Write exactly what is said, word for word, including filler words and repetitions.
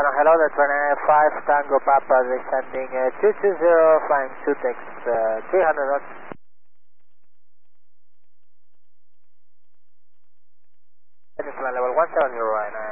Channel, hello, that's runway five Tango Papa, descending uh, two two zero, flying two text uh, three hundred knots. This is level one seven zero right now.